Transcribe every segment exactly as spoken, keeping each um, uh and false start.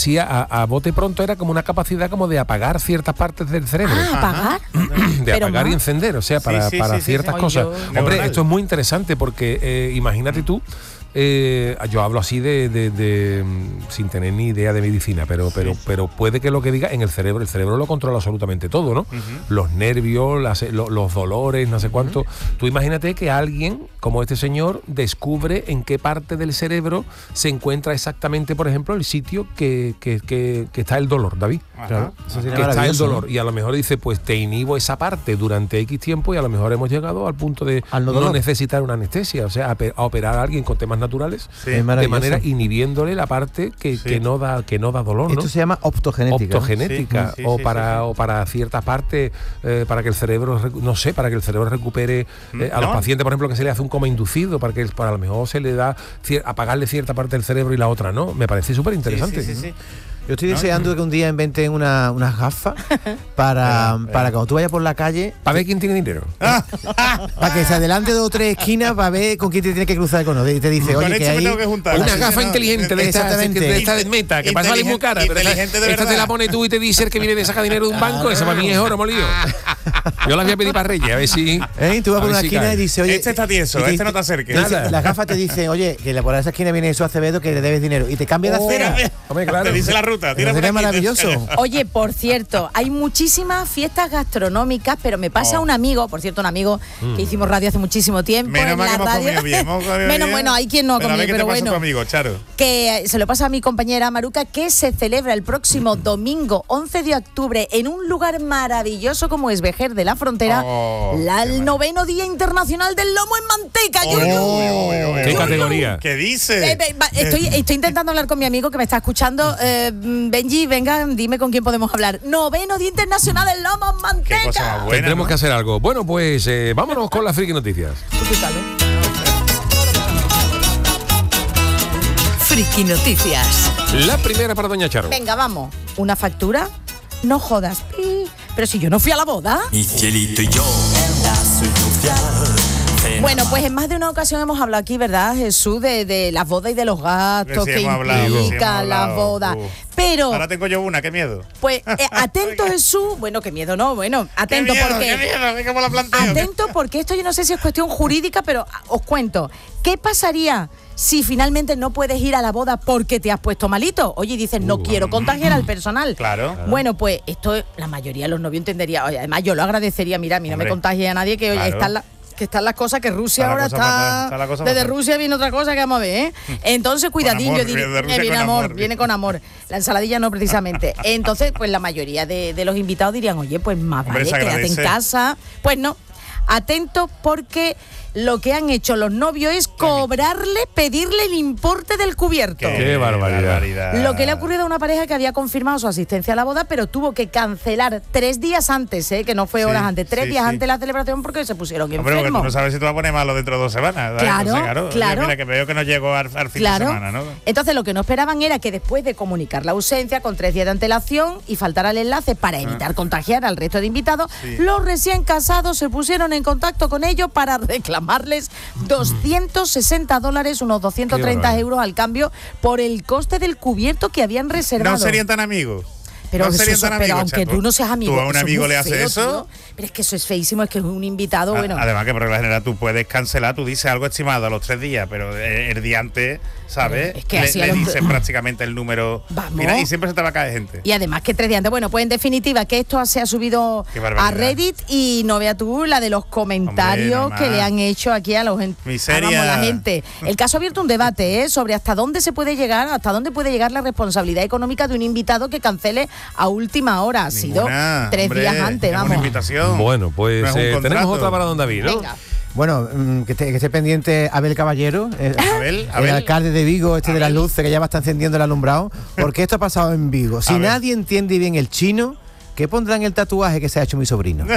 así a, a bote pronto era como una capacidad como de apagar ciertas partes del cerebro. Ah, apagar. De Pero apagar más. y encender, o sea, para, Sí, sí, para sí, sí, ciertas sí. cosas. Ay, yo- Hombre, Neuronal. esto es muy interesante porque eh, imagínate tú. Eh, yo hablo así de, de, de, mm, sin tener ni idea de medicina, pero, pero, pero puede que lo que diga en el cerebro, el cerebro lo controla absolutamente todo, ¿no? Uh-huh. Los nervios, las, lo, los dolores, no sé cuánto. Uh-huh. Tú imagínate que alguien como este señor descubre en qué parte del cerebro se encuentra exactamente, por ejemplo, el sitio que, que, que, que está el dolor, David. Claro. Que está el dolor, y a lo mejor dice, pues te inhibo esa parte durante X tiempo y a lo mejor hemos llegado al punto de Al no no dolor. necesitar una anestesia, o sea, a, pe- a operar a alguien con temas naturales, Sí. Es de maravilloso. manera inhibiéndole la parte que, Sí. que no da que no da dolor, ¿no? Esto se llama optogenética. Optogenética, Sí, sí, o sí, para sí, sí. o para ciertas partes, eh, para que el cerebro, recu- no sé, para que el cerebro recupere eh, a los No. pacientes, por ejemplo, que se le hace un coma inducido, para que para a lo mejor se le da cier- apagarle cierta parte del cerebro y la otra no. Me parece súper interesante. Sí, sí, sí, sí. Yo estoy deseando que un día inventen una, unas gafas para, Pero, para cuando tú vayas por la calle, Para ver quién tiene dinero. para que se adelante dos o tres esquinas para ver con quién te tienes que cruzar con otro. Y te dice, Con oye, este que me ahí... tengo que juntar. Una Sí, gafa no, inteligente de esta, exactamente. de esta de meta, que pasa muy cara, pero esta, Inteligente de esta te verdad. la pone tú y te dice el que viene de sacar dinero de un banco, esa para mí es oro molido. Yo la voy a pedir para Reyes, a ver si... ¿Eh? Tú vas a por ver una si esquina cae. y dice, oye... Este está tieso, y te este dice- no te acerques. te dice- Nada. Las gafas te dicen, oye, que por esa esquina viene eso Acevedo que le debes dinero. Y te cambia de Oh, acera. hombre, claro. Te dice la ruta. Eso Tira por sería aquí, maravilloso. Oye, por cierto, hay muchísimas fiestas gastronómicas, pero me pasa Oh. un amigo, por cierto, un amigo que hicimos radio hace muchísimo tiempo Menos en mal la que hemos radio. comido bien. hemos comido Menos bien. bueno, hay quien no ha Pero a comido, ver qué pero te pasa bueno. tu amigo, Charo. Que se lo pasa a mi compañera Maruca, que se celebra el próximo domingo once de octubre en un lugar maravilloso como es Vejer de la Frontera, Oh, la, qué el noveno Día Internacional del Lomo en Manteca. Uy, Yuyu. uy, uy, uy, ¿Qué uy. categoría? ¿Qué dice? Eh, ve- va, Estoy, estoy intentando hablar con mi amigo que me está escuchando. Eh, Benji, venga, dime con quién podemos hablar. Noveno Día Internacional del Lomo en Manteca. Qué cosa más buena. Tendremos ¿no? que hacer algo. Bueno, pues eh, vámonos con las friki noticias. Friki Noticias. La primera para Doña Charo. Venga, vamos. ¿Una factura? No jodas. Pi. Pero si yo no fui a la boda. Mi cielito y yo, soy tu fiel. Bueno, pues en más de una ocasión hemos hablado aquí, ¿verdad, Jesús? De, de las bodas y de los gastos Sí, que hemos hablado, sí, implican hemos las hablado. bodas. Uf. Pero, Ahora tengo yo una, qué miedo. pues, eh, atento, Jesús. Bueno, qué miedo, no. Bueno, atento qué miedo, porque. qué miedo, venga, cómo la planteo. Atento porque esto yo no sé si es cuestión jurídica, pero os cuento. ¿Qué pasaría si finalmente no puedes ir a la boda porque te has puesto malito? Oye, y dices, no quiero contagiar al personal. Claro. Bueno, pues esto la mayoría de los novios entendería. Oye, además yo lo agradecería. Mira, a mí no Hombre. me contagie a nadie, que oye, Claro. están, la- que están las cosas que Rusia Está la ahora cosa está... fatal, está la cosa desde fatal. Rusia viene otra cosa que vamos a ver, ¿eh? Entonces, cuidadín, amor, yo diría, viene de Rusia eh, viene con amor, amor. viene con amor. La ensaladilla no, precisamente. Entonces, pues la mayoría de, de los invitados dirían, oye, pues más Hombre, vale, se quédate en agradece. casa. Pues no. Atento porque lo que han hecho los novios es cobrarle, pedirle el importe del cubierto. Qué barbaridad. Lo que le ha ocurrido a una pareja que había confirmado su asistencia a la boda, pero tuvo que cancelar tres días antes, ¿eh? Que no fue Sí, horas antes, tres sí, días sí. antes de la celebración porque se pusieron Hombre, porque tú enfermos. no sabes si te vas a poner malo dentro de dos semanas. ¿sabes? Claro, Entonces, claro. Oye, claro. mira, que veo que no llego al, al fin Claro. de semana, ¿no? Entonces lo que no esperaban era que después de comunicar la ausencia con tres días de antelación y faltar al enlace para evitar contagiar al resto de invitados, Ah. Sí. los recién casados se pusieron en contacto con ellos para reclamarles doscientos sesenta dólares, unos doscientos treinta barbaridad. euros al cambio por el coste del cubierto que habían reservado. No serían tan amigos. Pero, no Jesús, serían tan pero amigos, aunque chato. tú no seas amigo. ¿Tú a un eso es amigo muy le haces feo, eso? tío. Pero es que eso es feísimo, es que es un invitado, A- bueno. Además que por regla general tú puedes cancelar, tú dices algo estimado a los tres días, pero eh, el día antes, ¿sabes? Pero es que le así a le los- dices prácticamente el número. Vamos. Mira, y siempre se te va a caer gente. Y además que tres días antes. Bueno, pues en definitiva, que esto se ha subido Qué barbaridad. a Reddit y no veas tú la de los comentarios Hombre, que normal. le han hecho aquí a la, gen- Miseria. a, vamos, la gente. El caso ha abierto un debate ¿eh? sobre hasta dónde se puede llegar, hasta dónde puede llegar la responsabilidad económica de un invitado que cancele a última hora. Ha sido Ninguna, tres hombre, días antes, es una vamos. invitación. Bueno, pues No es un eh, contrato. tenemos otra para Don David, ¿no? Venga. Bueno, mm, que, esté, que esté pendiente Abel Caballero, eh, Abel, el Abel. alcalde de Vigo, este de las Abel. luces, que ya va a estar encendiendo el alumbrado, porque esto ha pasado en Vigo. Si A ver. nadie entiende bien el chino, ¿qué pondrán el tatuaje que se ha hecho mi sobrino?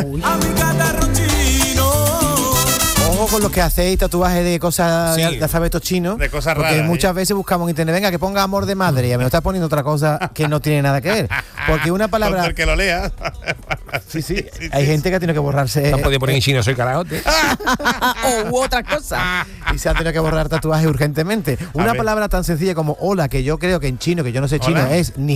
Ojo con los que hacéis tatuajes de cosas Sí. de alfabetos chinos, De cosas porque raras, muchas ¿eh? veces buscamos en internet, venga, que ponga amor de madre, y a mí me está poniendo otra cosa que no tiene nada que ver. Porque una palabra... Contra el que lo lea. Sí, sí, hay gente que ha tenido que borrarse No podía poner en chino, soy carajote. o u otra cosa. y se ha tenido que borrar tatuajes urgentemente. Una ver. palabra tan sencilla como hola, que yo creo que en chino, que yo no sé chino, Hola. es ni